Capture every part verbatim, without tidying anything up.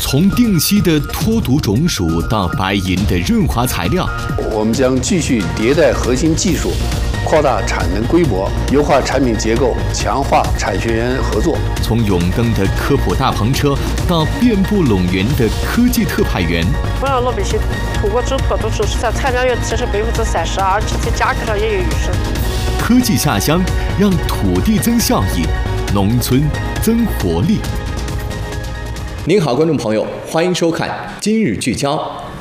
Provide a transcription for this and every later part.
从定西的脱毒种属到白银的润滑材料， 我们将继续迭代核心技术，扩大产能规模，优化产品结构，强化产学研合作。 从永登的科普大篷车到遍布陇源的科技特派员， 我让老百姓通过走脱毒手术，在产量要提升百分之三十，而且在价格上也有优势。 科技下乡，让土地增效益，农村增活力。您好，观众朋友，欢迎收看《今日聚焦》。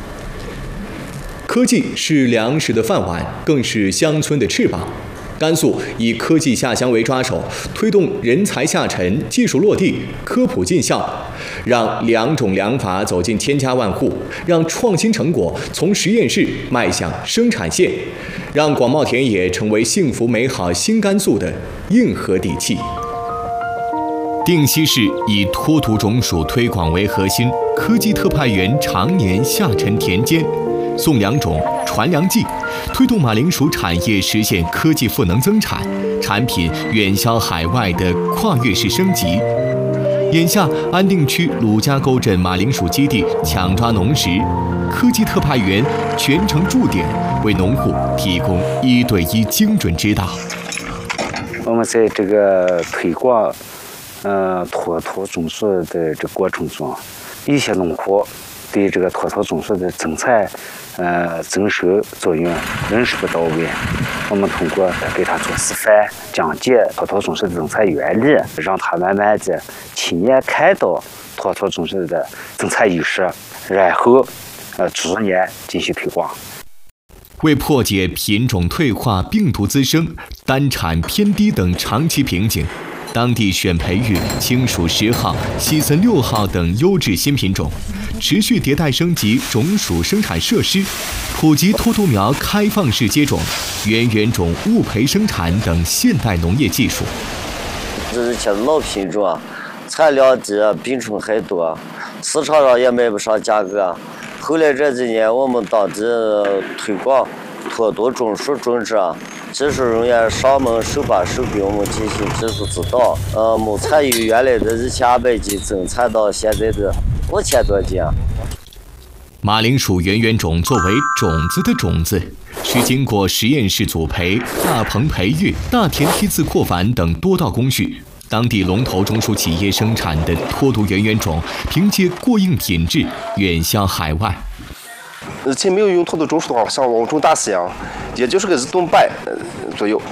科技是粮食的饭碗，更是乡村的翅膀。甘肃以科技下乡为抓手，推动人才下沉、技术落地、科普进校，让两种粮法走进千家万户，让创新成果从实验室迈向生产线，让广袤田野成为幸福美好新甘肃的硬核底气。定西市以脱毒种属推广为核心，科技特派员常年下沉田间，送良种、传良技，推动马铃薯产业实现科技赋能增产，产品远销海外的跨越式升级。眼下，安定区鲁家沟镇马铃薯基地抢抓农时，科技特派员全程驻点，为农户提供一对一精准指导。 我们在这个推广呃脱毒种树的这个过程中，一些农户对这个脱毒种树的增产、呃增收作用认识不到位，我们通过给他做示范，讲解脱毒种树的增产原理，让他慢慢的亲眼看到脱毒种树的增产优势，然后呃逐年进行推广。 为破解品种退化、病毒滋生、单产偏低等长期瓶颈，当地选培育青薯十号、西森六号等优质新品种，持续迭代升级种属生产设施，普及脱毒苗开放式接种、原源种误培生产等现代农业技术。 这是些老品种，产量低，病虫害多，市场上也卖不上价格。后来这几年，我们当地推广脱毒种树种植，技术人员上门手把手给我们进行技术指导。呃，亩产由原来的一千二百斤增产到现在的五千多斤。 马铃薯原源种作为种子的种子，是经过实验室组培、大棚培育、大田梯次扩繁等多道工序。当地龙头种属企业生产的脱毒原源种，凭借过硬品质远销海外。 以前没有用脱毒种树的话，像我种大西洋，也就是个一吨半左右。